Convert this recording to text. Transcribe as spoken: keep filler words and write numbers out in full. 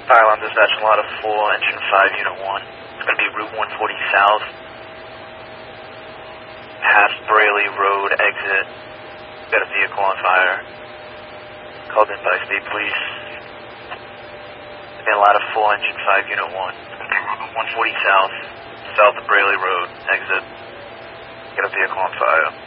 Fire alarm dispatch, a lot of four, engine five, unit one. It's going to be Route one forty South, past Braley Road exit. Got a vehicle on fire. Called in by state police. And a lot of four, engine five, unit one. It's going to be Route one forty South, south of Braley Road exit. Got a vehicle on fire.